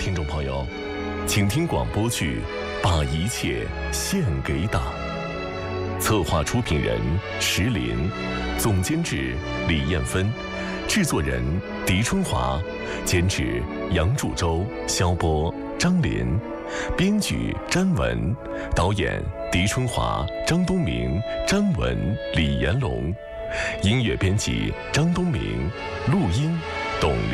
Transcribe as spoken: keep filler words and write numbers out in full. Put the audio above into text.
听众朋友，请听广播剧《把一切献给党》，策划出品人石林，总监制李艳芬，制作人狄春华，监制杨祝洲、肖波、张林，编剧詹文，导演狄春华、张东明、詹文、李延龙，音乐编辑张东明，录音董林。